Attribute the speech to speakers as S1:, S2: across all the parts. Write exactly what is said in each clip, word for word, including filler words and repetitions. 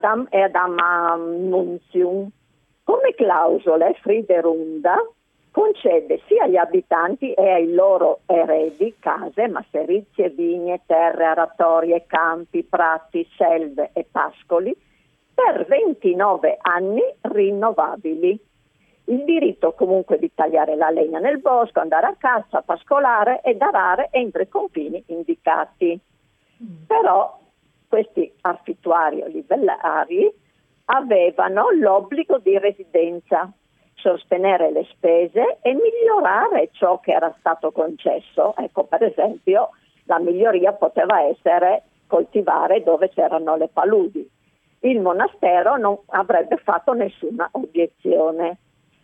S1: Tam ed Amam Nuntium. Come clausole, Friderunda concede sia agli abitanti e ai loro eredi case, masserizie, vigne, terre, aratorie, campi, prati, selve e pascoli per ventinove anni rinnovabili. Il diritto comunque di tagliare la legna nel bosco, andare a caccia, pascolare ed arare entro i confini indicati. Però questi affittuari o livellari avevano l'obbligo di residenza, sostenere le spese e migliorare ciò che era stato concesso. Ecco, per esempio, la miglioria poteva essere coltivare dove c'erano le paludi. Il monastero non avrebbe fatto nessuna obiezione.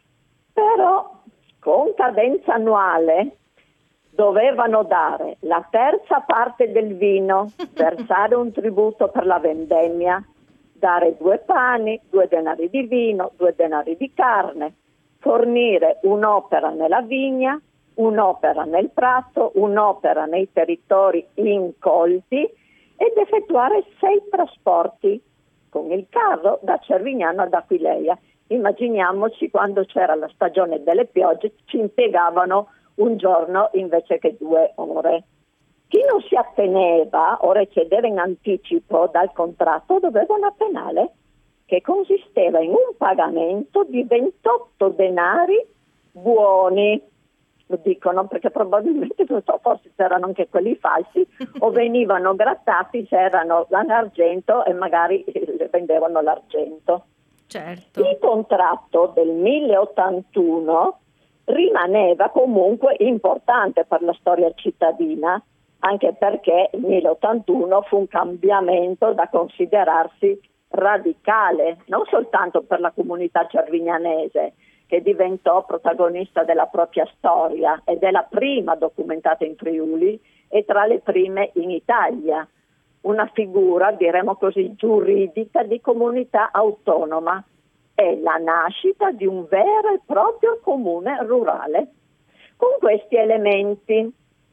S1: Però con cadenza annuale dovevano dare la terza parte del vino, versare un tributo per la vendemmia, dare due pani, due denari di vino, due denari di carne, fornire un'opera nella vigna, un'opera nel prato, un'opera nei territori incolti ed effettuare sei trasporti con il carro da Cervignano ad Aquileia. Immaginiamoci quando c'era la stagione delle piogge, ci impiegavano un giorno invece che due ore. Chi non si atteneva o recedeva in anticipo dal contratto doveva una penale che consisteva in un pagamento di ventotto denari buoni. Lo dicono perché probabilmente, non so, forse c'erano anche quelli falsi o venivano grattati se erano l'argento e magari vendevano l'argento.
S2: Certo.
S1: Il contratto del mille ottantuno rimaneva comunque importante per la storia cittadina, anche perché il mille ottantuno fu un cambiamento da considerarsi radicale, non soltanto per la comunità cervignanese, che diventò protagonista della propria storia ed è la prima documentata in Friuli e tra le prime in Italia. Una figura, diremo così, giuridica di comunità autonoma. È la nascita di un vero e proprio comune rurale. Con questi elementi,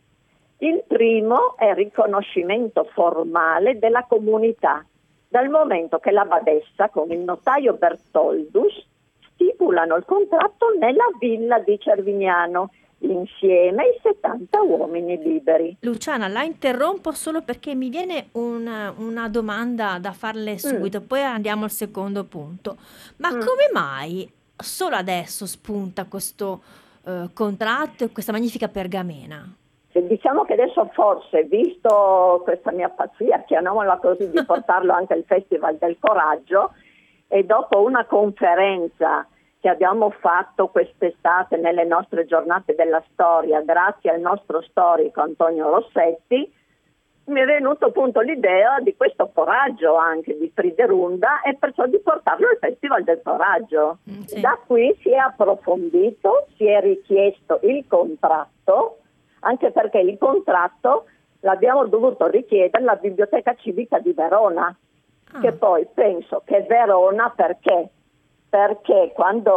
S1: il primo è il riconoscimento formale della comunità, dal momento che la badessa con il notaio Bertoldus stipulano il contratto nella villa di Cervignano, insieme ai settanta uomini liberi.
S2: Luciana, la interrompo solo perché mi viene una, una domanda da farle subito, mm. poi andiamo al secondo punto. Ma mm. come mai solo adesso spunta questo uh, contratto e questa magnifica pergamena?
S1: Diciamo che adesso forse, visto questa mia pazzia, chiamiamola così, di portarlo anche al Festival del Coraggio, e dopo una conferenza che abbiamo fatto quest'estate nelle nostre giornate della storia, grazie al nostro storico Antonio Rossetti, mi è venuto appunto l'idea di questo coraggio anche di Friderunda e perciò di portarlo al Festival del Coraggio. Mm, sì. Da qui si è approfondito, si è richiesto il contratto, anche perché il contratto l'abbiamo dovuto richiedere alla Biblioteca Civica di Verona, ah. che poi penso che Verona perché? Perché quando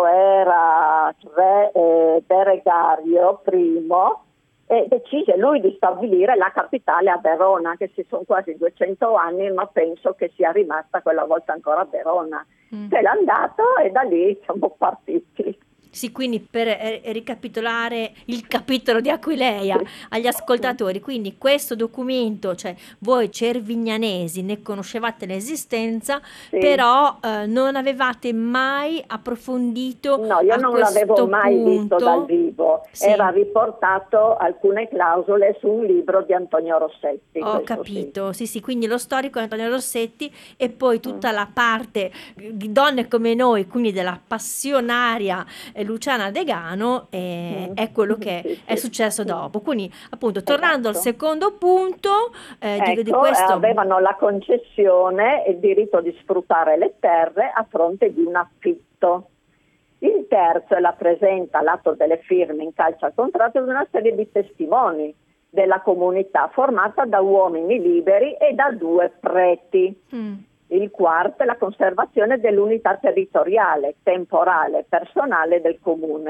S1: era re eh, Berengario primo eh, decise lui di stabilire la capitale a Verona, che ci sono quasi duecento anni, ma penso che sia rimasta quella volta ancora a Verona. Mm. Se l'è andato e da lì siamo partiti.
S2: Sì, quindi per eh, ricapitolare il capitolo di Aquileia agli ascoltatori, quindi questo documento, cioè voi cervignanesi ne conoscevate l'esistenza, sì. però eh, non avevate mai approfondito.
S1: No, io non l'avevo mai
S2: punto.
S1: visto dal vivo, sì. Era riportato alcune clausole su un libro di Antonio Rossetti.
S2: Ho capito, sì. sì sì, quindi lo storico è Antonio Rossetti e poi tutta mm. la parte di donne come noi, quindi della passionaria Luciana Degano è, mm. è quello che sì, è successo sì. dopo. Quindi appunto tornando esatto. al secondo punto eh,
S1: ecco,
S2: di, di questo
S1: avevano la concessione e il diritto di sfruttare le terre a fronte di un affitto. Il terzo è la presenza all'atto delle firme in calce al contratto di una serie di testimoni della comunità formata da uomini liberi e da due preti. Mm. Il quarto è la conservazione dell'unità territoriale, temporale, personale del comune.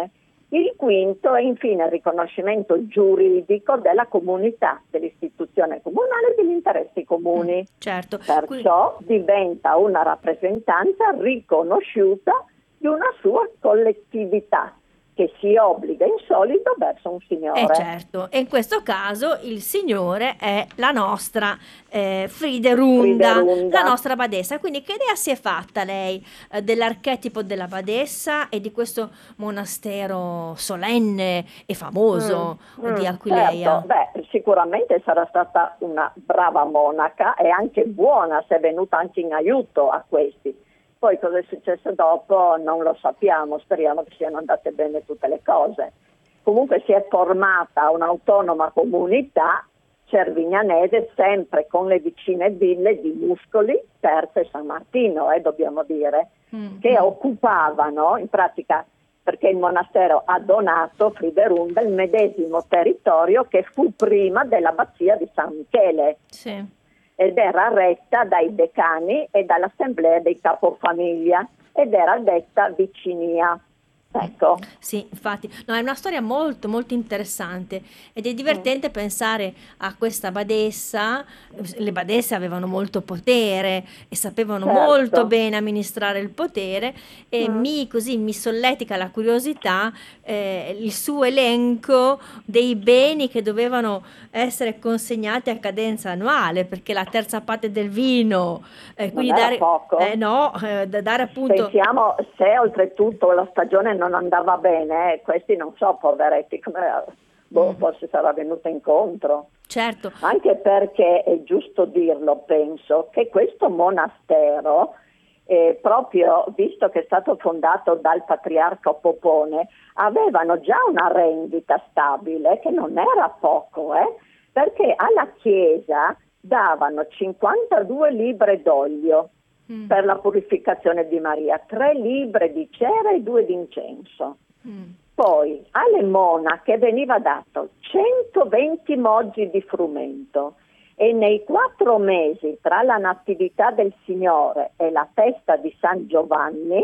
S1: Il quinto è infine il riconoscimento giuridico della comunità, dell'istituzione comunale e degli interessi comuni.
S2: Mm, certo.
S1: Perciò Qui... diventa una rappresentanza riconosciuta di una sua collettività, che si obbliga in solito verso un signore.
S2: Eh certo, e in questo caso il signore è la nostra eh, Friderunda,
S1: Friderunda,
S2: la nostra badessa. Quindi che idea si è fatta lei eh, dell'archetipo della badessa e di questo monastero solenne e famoso
S1: mm,
S2: di
S1: mm,
S2: Aquileia?
S1: Certo, beh, sicuramente sarà stata una brava monaca e anche buona, se è venuta anche in aiuto a questi. Poi cosa è successo dopo non lo sappiamo, speriamo che siano andate bene tutte le cose. Comunque si è formata un'autonoma comunità cervignanese, sempre con le vicine ville di Muscoli, Terza e San Martino, eh, dobbiamo dire, mm-hmm. che occupavano in pratica, perché il monastero ha donato Friderunda il medesimo territorio che fu prima dell'abbazia di San Michele.
S2: Sì.
S1: Ed era retta dai decani e dall'assemblea dei capofamiglia ed era detta vicinia. Ecco.
S2: Sì, infatti, no, è una storia molto molto interessante ed è divertente mm. pensare a questa badessa. Le badesse avevano molto potere e sapevano certo. molto bene amministrare il potere e mm. mi così mi solletica la curiosità eh, il suo elenco dei beni che dovevano essere consegnati a cadenza annuale, perché la terza parte del vino eh, quindi
S1: non era
S2: dare
S1: poco.
S2: Eh, no, eh, da dare appunto.
S1: Pensiamo se oltretutto la stagione non andava bene, eh, questi non so, poveretti, come boh, mm. forse sarà venuta incontro.
S2: Certo.
S1: Anche perché è giusto dirlo, penso, che questo monastero, eh, proprio visto che è stato fondato dal patriarca Popone, avevano già una rendita stabile, che non era poco, eh, perché alla chiesa davano cinquantadue libre d'olio mm. per la purificazione di Maria, tre libre di cera e due di incenso. Mm. Poi alle monache veniva dato centoventi moggi di frumento e nei quattro mesi tra la Natività del Signore e la festa di San Giovanni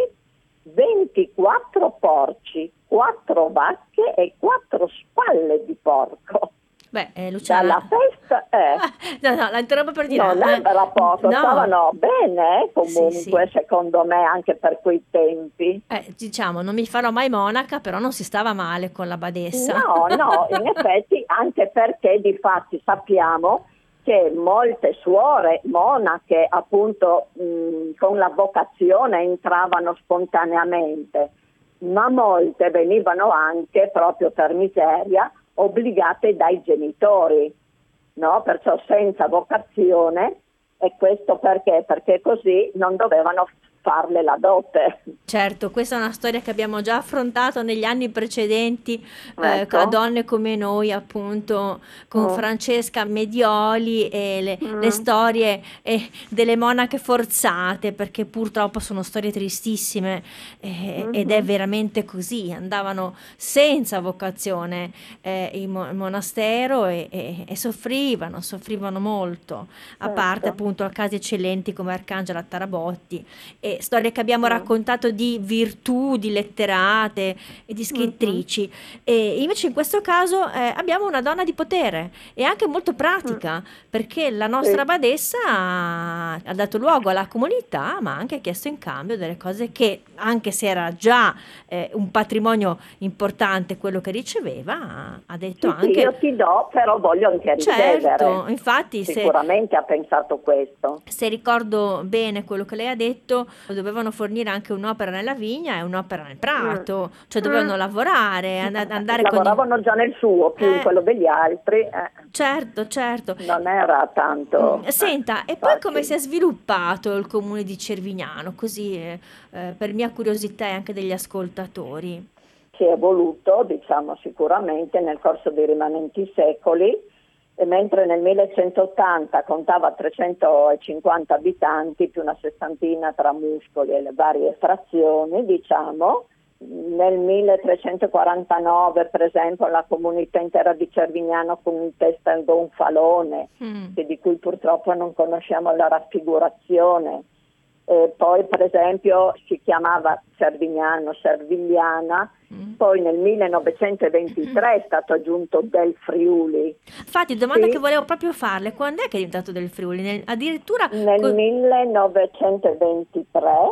S1: ventiquattro porci, quattro vacche e quattro spalle di porco.
S2: Beh, eh, Luciana...
S1: Dalla festa... Eh.
S2: no, no, la interrompo per dire...
S1: Non era poco,
S2: no.
S1: stavano bene comunque, sì, sì. secondo me, anche per quei tempi.
S2: Eh, diciamo, non mi farò mai monaca, però non si stava male con la badessa.
S1: No, no, in effetti, anche perché di fatti sappiamo che molte suore monache, appunto, mh, con la vocazione entravano spontaneamente, ma molte venivano anche, proprio per miseria, obbligate dai genitori, no? Perciò senza vocazione, e questo perché? Perché così non dovevano farle la dote.
S2: Certo, questa è una storia che abbiamo già affrontato negli anni precedenti,
S1: ecco.
S2: eh, a Donne come noi, appunto, con mm. Francesca Medioli e le, mm. le storie eh, delle monache forzate, perché purtroppo sono storie tristissime eh, mm-hmm. ed è veramente così, andavano senza vocazione eh, in, mo- in monastero e, e, e soffrivano, soffrivano molto, a
S1: certo.
S2: parte appunto casi eccellenti come Arcangela Tarabotti e storie che abbiamo raccontato di virtù, di letterate e di scrittrici. Uh-huh. E invece in questo caso eh, abbiamo una donna di potere e anche molto pratica, uh-huh. perché la nostra sì. badessa ha, ha dato luogo alla comunità, ma ha anche chiesto in cambio delle cose che, anche se era già eh, un patrimonio importante quello che riceveva, ha detto
S1: sì,
S2: anche...
S1: Sì, io ti do, però voglio anche ricevere.
S2: Certo, infatti...
S1: Sicuramente se, ha pensato questo.
S2: Se ricordo bene quello che lei ha detto, dovevano fornire anche un'opera nella vigna e un'opera nel prato, mm. cioè dovevano mm. lavorare, and- andare
S1: lavoravano
S2: con i...
S1: già nel suo più
S2: eh.
S1: in quello degli altri. Eh.
S2: Certo, certo.
S1: Non era tanto.
S2: Mm. Senta, eh, e poi come si è sviluppato il comune di Cervignano, così eh, eh, per mia curiosità e anche degli ascoltatori?
S1: Si è evoluto, diciamo sicuramente, nel corso dei rimanenti secoli. E mentre nel millecentottanta contava trecentocinquanta abitanti, più una sessantina tra Muscoli e le varie frazioni, diciamo, nel milletrecentoquarantanove per esempio la comunità intera di Cervignano con in testa il Gonfalone, mm. che di cui purtroppo non conosciamo la raffigurazione. E poi per esempio si chiamava Cervignano, Servigliana, mm. poi nel millenovecentoventitré è stato aggiunto del Friuli.
S2: Infatti, domanda
S1: Sì.
S2: che volevo proprio farle, quando è che è diventato del Friuli? Nel- addirittura
S1: Nel
S2: co-
S1: millenovecentoventitré